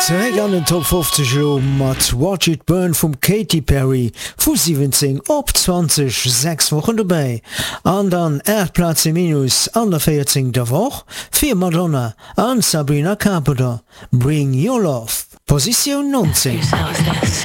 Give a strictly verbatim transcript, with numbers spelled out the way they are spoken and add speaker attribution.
Speaker 1: Zurück an den Top fünfzig Lo mat Watch It Burn vum Katy Perry vu siebzehn op zwanzig sechs Wochen dabei. An dann Erdplatz minus an der vierzehn der Woche fir Madonna an Sabrina Carpenter. Bring Your Love. Position neunzehn.